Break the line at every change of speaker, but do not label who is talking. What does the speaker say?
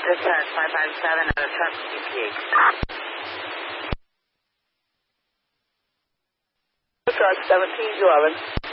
Dispatch 557 at a truck EPH.
Truck 1711.